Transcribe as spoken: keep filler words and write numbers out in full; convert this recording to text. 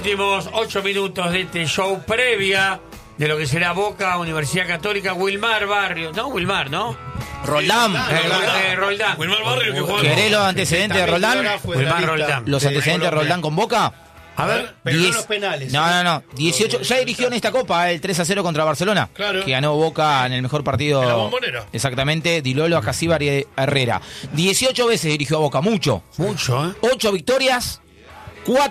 últimos ocho minutos de este show previa de lo que será Boca, Universidad Católica, Wilmar Barrios. No, Wilmar, ¿no? Roldán. Eh, eh, Roldán. Wilmar Barrios que juega. ¿Querés los antecedentes de Roldán? Wilmar Roldán. ¿Los antecedentes de Roldán con Boca? A ver, Pero diez no los penales. No, no, no. dieciocho. Ya dirigió en esta copa el tres a cero contra Barcelona. Claro. Que ganó Boca en el mejor partido. En la Bombonera. Exactamente. Di Lolo, Acasíbar y Herrera. dieciocho veces dirigió a Boca. Mucho. mucho, ¿eh? ocho victorias. cuatro